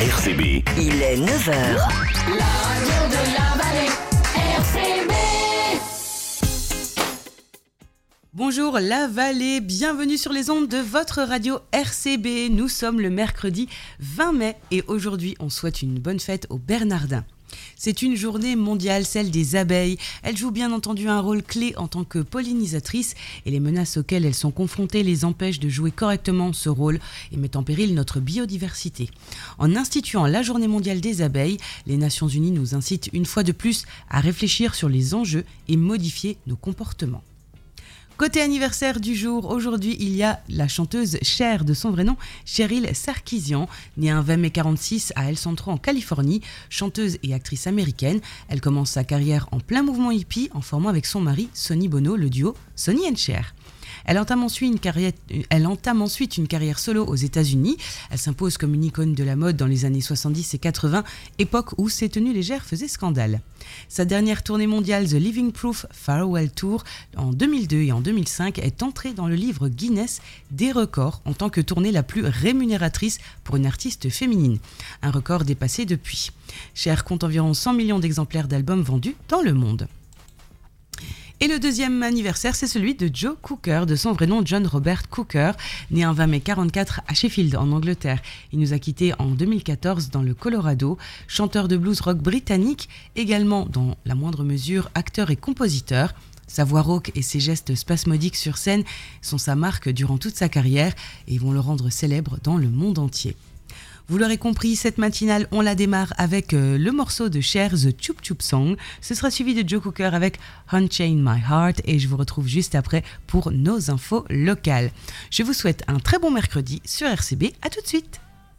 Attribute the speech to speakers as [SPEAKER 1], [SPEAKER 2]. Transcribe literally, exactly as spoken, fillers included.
[SPEAKER 1] R C B.
[SPEAKER 2] Il est neuf heures.
[SPEAKER 3] La radio de la vallée, R C B.
[SPEAKER 4] Bonjour la vallée, bienvenue sur les ondes de votre radio R C B. Nous sommes le mercredi vingt mai et aujourd'hui on souhaite une bonne fête aux Bernardins. C'est une journée mondiale, celle des abeilles. Elles jouent bien entendu un rôle clé en tant que pollinisatrices et les menaces auxquelles elles sont confrontées les empêchent de jouer correctement ce rôle et mettent en péril notre biodiversité. En instituant la journée mondiale des abeilles, les Nations Unies nous incitent une fois de plus à réfléchir sur les enjeux et modifier nos comportements. Côté anniversaire du jour, aujourd'hui il y a la chanteuse Cher, de son vrai nom Cheryl Sarkisian, née un vingt mai quarante-six à El Centro en Californie, chanteuse et actrice américaine. Elle commence sa carrière en plein mouvement hippie en formant avec son mari Sonny Bono le duo Sonny and Cher. Elle entame, ensuite une carrière, elle entame ensuite une carrière solo aux États-Unis. Elle s'impose comme une icône de la mode dans les années soixante-dix et quatre-vingts, époque où ses tenues légères faisaient scandale. Sa dernière tournée mondiale, The Living Proof Farewell Tour, en deux mille deux et en deux mille cinq, est entrée dans le livre Guinness des records en tant que tournée la plus rémunératrice pour une artiste féminine. Un record dépassé depuis. Cher compte environ cent millions d'exemplaires d'albums vendus dans le monde. Et le deuxième anniversaire, c'est celui de Joe Cooker, de son vrai nom John Robert Cooker, né un vingt mai quarante-quatre à Sheffield, en Angleterre. Il nous a quittés en deux mille quatorze dans le Colorado. Chanteur de blues rock britannique, également dans la moindre mesure acteur et compositeur. Sa voix rauque et ses gestes spasmodiques sur scène sont sa marque durant toute sa carrière et vont le rendre célèbre dans le monde entier. Vous l'aurez compris, cette matinale, on la démarre avec euh, le morceau de Cher, The Choop Choop Song. Ce sera suivi de Joe Cooker avec Unchain My Heart et je vous retrouve juste après pour nos infos locales. Je vous souhaite un très bon mercredi sur R C B. À tout de suite.